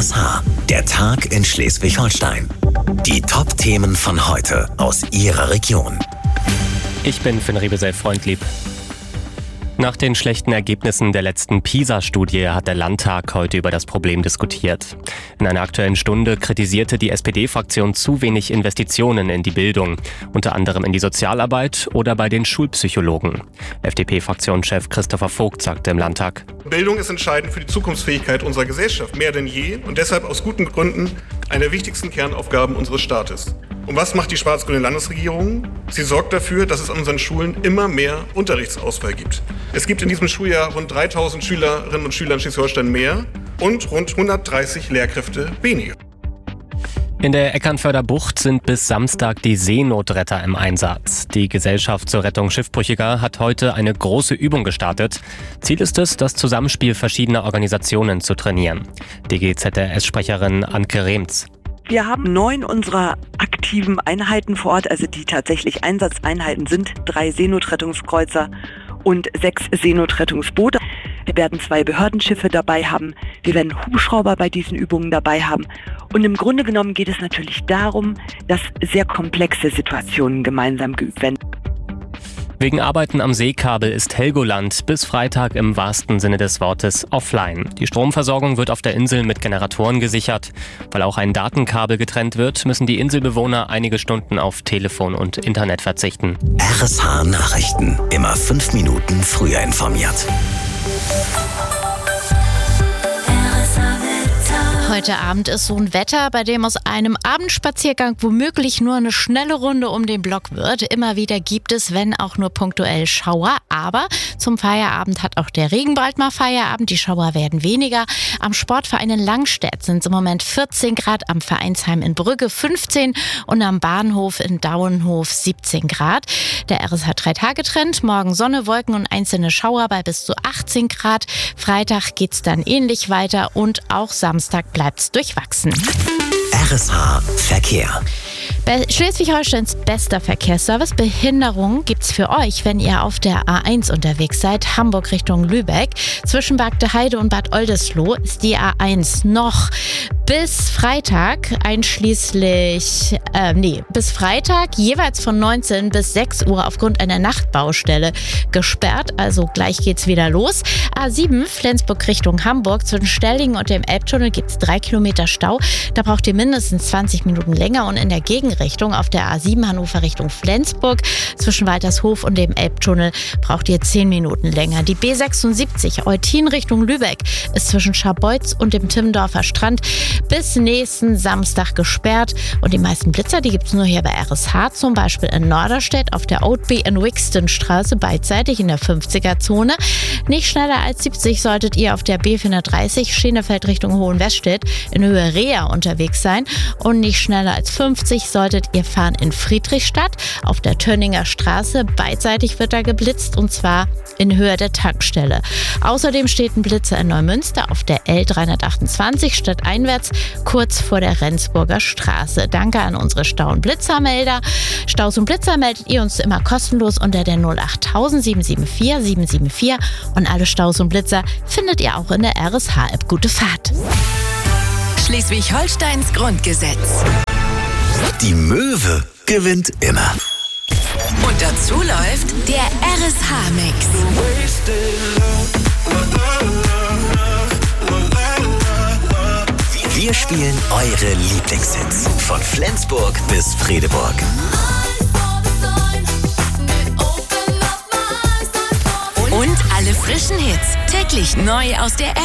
RSH, der Tag in Schleswig-Holstein. Die Top-Themen von heute aus Ihrer Region. Ich bin Finn Riebesell-Freundlieb. Nach den schlechten Ergebnissen der letzten PISA-Studie hat der Landtag heute über das Problem diskutiert. In einer Aktuellen Stunde kritisierte die SPD-Fraktion zu wenig Investitionen in die Bildung, unter anderem in die Sozialarbeit oder bei den Schulpsychologen. FDP-Fraktionschef Christopher Vogt sagte im Landtag: Bildung ist entscheidend für die Zukunftsfähigkeit unserer Gesellschaft, mehr denn je und deshalb aus guten Gründen eine der wichtigsten Kernaufgaben unseres Staates. Und was macht die schwarz-grüne Landesregierung? Sie sorgt dafür, dass es an unseren Schulen immer mehr Unterrichtsausfall gibt. Es gibt in diesem Schuljahr rund 3000 Schülerinnen und Schüler in Schleswig-Holstein mehr und rund 130 Lehrkräfte weniger. In der Eckernförder Bucht sind bis Samstag die Seenotretter im Einsatz. Die Gesellschaft zur Rettung Schiffbrüchiger hat heute eine große Übung gestartet. Ziel ist es, das Zusammenspiel verschiedener Organisationen zu trainieren. DGZRS-Sprecherin Anke Rehms: Wir haben 9 unserer aktiven Einheiten vor Ort, also die tatsächlich Einsatzeinheiten sind 3 Seenotrettungskreuzer und 6 Seenotrettungsboote. Wir werden 2 Behördenschiffe dabei haben. Wir werden Hubschrauber bei diesen Übungen dabei haben. Und im Grunde genommen geht es natürlich darum, dass sehr komplexe Situationen gemeinsam geübt werden. Wegen Arbeiten am Seekabel ist Helgoland bis Freitag im wahrsten Sinne des Wortes offline. Die Stromversorgung wird auf der Insel mit Generatoren gesichert. Weil auch ein Datenkabel getrennt wird, müssen die Inselbewohner einige Stunden auf Telefon und Internet verzichten. RSH Nachrichten. Immer 5 Minuten früher informiert. Heute Abend ist so ein Wetter, bei dem aus einem Abendspaziergang womöglich nur eine schnelle Runde um den Block wird. Immer wieder gibt es, wenn auch nur punktuell, Schauer. Aber zum Feierabend hat auch der Regen bald mal Feierabend. Die Schauer werden weniger. Am Sportverein in Langstedt sind es im Moment 14 Grad, am Vereinsheim in Brügge 15 und am Bahnhof in Dauenhof 17 Grad. Der RSH-3-Tage-Trend: morgen Sonne, Wolken und einzelne Schauer bei bis zu 18 Grad. Freitag geht's dann ähnlich weiter und auch Samstag bleibt's durchwachsen. RSH Verkehr. Bei Schleswig-Holsteins bester Verkehrsservice. Behinderung gibt's für euch, wenn ihr auf der A1 unterwegs seid, Hamburg Richtung Lübeck. Zwischen Bagdeheide und Bad Oldesloe ist die A1 noch bis Freitag bis Freitag jeweils von 19 bis 6 Uhr aufgrund einer Nachtbaustelle gesperrt. Also gleich geht's wieder los. A7 Flensburg Richtung Hamburg. Zwischen Stellingen und dem Elbtunnel gibt's 3 Kilometer Stau. Da braucht ihr mindestens 20 Minuten länger. Und in der Gegenrichtung auf der A7 Hannover Richtung Flensburg zwischen Waltershof und dem Elbtunnel braucht ihr 10 Minuten länger. Die B76 Eutin Richtung Lübeck ist zwischen Scharbeutz und dem Timmendorfer Strand bis nächsten Samstag gesperrt. Und die meisten Blitzer, die gibt es nur hier bei RSH, zum Beispiel in Norderstedt auf der Oatby in Wixtonstraße beidseitig in der 50er-Zone. Nicht schneller als 70 solltet ihr auf der B430 Schenefeld Richtung Hohenwestedt in Höhe Reha unterwegs sein. Und nicht schneller als 50 solltet ihr fahren in Friedrichstadt auf der Tönninger Straße. Beidseitig wird da geblitzt und zwar in Höhe der Tankstelle. Außerdem steht ein Blitzer in Neumünster auf der L328 stadteinwärts kurz vor der Rendsburger Straße. Danke an unsere Stau- und Blitzermelder. Staus und Blitzer meldet ihr uns immer kostenlos unter der 08000 774 774 und alle Staus und Blitzer findet ihr auch in der RSH-App. Gute Fahrt! Schleswig-Holsteins Grundgesetz. Die Möwe gewinnt immer. Und dazu läuft der RSH-Mix. Wir spielen eure Lieblingshits von Flensburg bis Fredeburg. Und alle frischen Hits täglich neu aus der